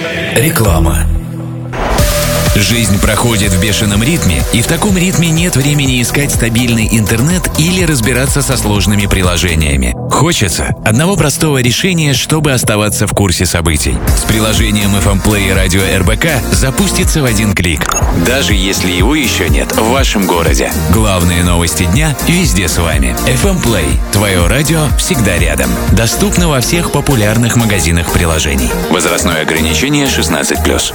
Реклама. Жизнь проходит в бешеном ритме, и в таком ритме нет времени искать стабильный интернет или разбираться со сложными приложениями. Хочется одного простого решения, чтобы оставаться в курсе событий. С приложением FM Play Радио РБК запустится в один клик, даже если его еще нет в вашем городе. Главные новости дня везде с вами. FM Play. Твое радио всегда рядом. Доступно во всех популярных магазинах приложений. Возрастное ограничение 16+.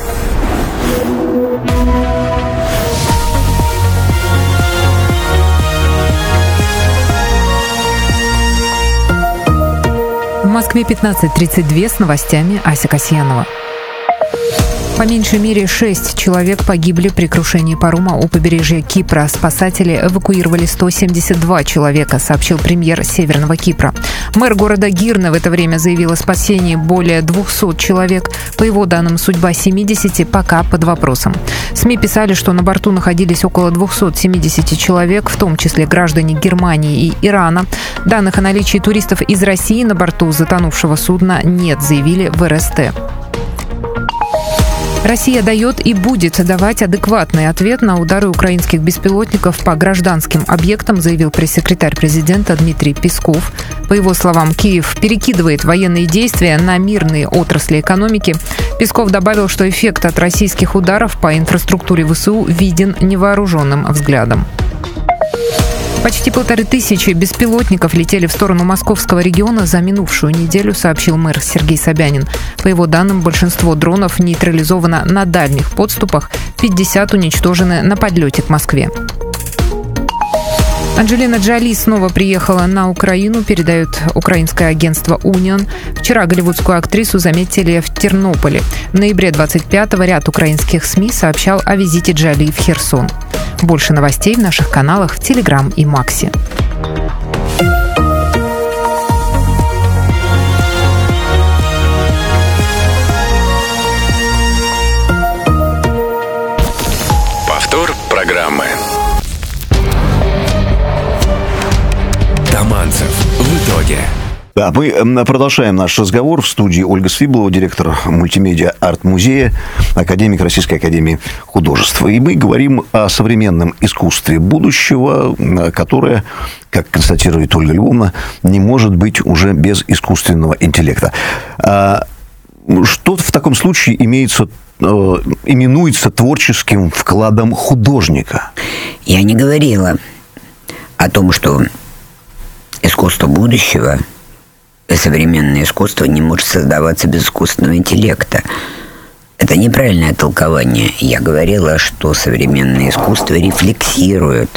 В Москве 15:32 с новостями Ася Касьянова. По меньшей мере 6 человек погибли при крушении парома у побережья Кипра. Спасатели эвакуировали 172 человека, сообщил премьер Северного Кипра. Мэр города Гирна в это время заявил о спасении более 200 человек. По его данным, судьба 70 пока под вопросом. СМИ писали, что на борту находились около 270 человек, в том числе граждане Германии и Ирана. Данных о наличии туристов из России на борту затонувшего судна нет, заявили в РСТ. Россия дает и будет давать адекватный ответ на удары украинских беспилотников по гражданским объектам, заявил пресс-секретарь президента Дмитрий Песков. По его словам, Киев перекидывает военные действия на мирные отрасли экономики. Песков добавил, что эффект от российских ударов по инфраструктуре ВСУ виден невооруженным взглядом. Почти 1500 беспилотников летели в сторону московского региона за минувшую неделю, сообщил мэр Сергей Собянин. По его данным, большинство дронов нейтрализовано на дальних подступах, 50 уничтожены на подлете к Москве. Анджелина Джоли снова приехала на Украину, передает украинское агентство «Унион». Вчера голливудскую актрису заметили в Тернополе. В ноябре 25-го ряд украинских СМИ сообщал о визите Джоли в Херсон. Больше новостей в наших каналах в Телеграм и Максе. Повтор программы. Таманцев. В итоге. Да, мы продолжаем наш разговор. В студии Ольга Свиблова, директор мультимедиа арт-музея, академик Российской академии художеств. И мы говорим о современном искусстве будущего, которое, как констатирует Ольга Львовна, не может быть уже без искусственного интеллекта. Что в таком случае именуется творческим вкладом художника? Я не говорила о том, что искусство будущего, современное искусство не может создаваться без искусственного интеллекта. Это неправильное толкование. Я говорила, что современное искусство рефлексирует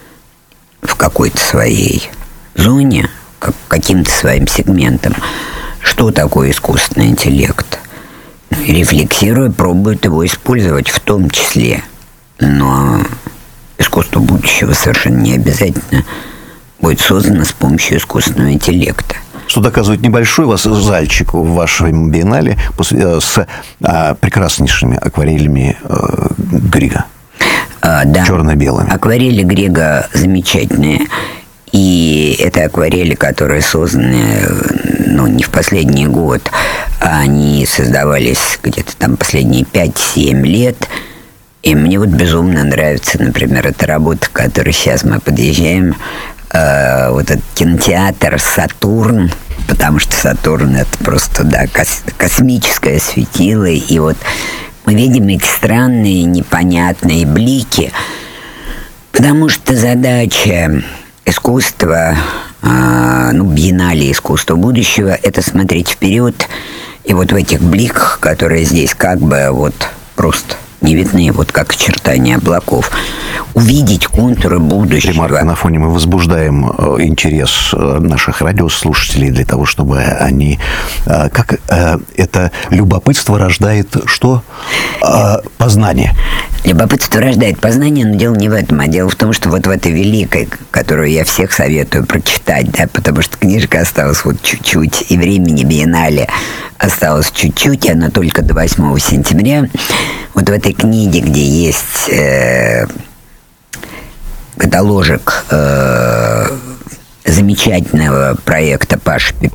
в какой-то своей зоне, каким-то своим сегментом, что такое искусственный интеллект. Рефлексируя, пробует его использовать в том числе. Но искусство будущего совершенно не обязательно будет создано с помощью искусственного интеллекта. Что доказывает небольшой у вас зальчик в вашем биеннале с прекраснейшими акварелями Грига. Да. Черно-белыми. Акварели Грига замечательные. И это акварели, которые созданы, не в последний год, а они создавались где-то там последние 5-7 лет. И мне безумно нравится, например, эта работа, к которой сейчас мы подъезжаем, вот этот кинотеатр «Сатурн», потому что «Сатурн» — это просто, космическое светило, и мы видим эти странные, непонятные блики, потому что задача искусства, биеннале искусства будущего — это смотреть вперед, и в этих бликах, которые здесь просто не видны, как очертания облаков, увидеть контуры будущего. Ремарка на фоне: мы возбуждаем интерес наших радиослушателей для того, чтобы они... Как это любопытство рождает что? Познание. Любопытство рождает познание, но дело не в этом, а дело в том, что в этой великой, которую я всех советую прочитать, потому что книжка осталась чуть-чуть, и времени биеннале осталось чуть-чуть, и она только до 8 сентября. В этой книге, где есть каталожик замечательного проекта Паши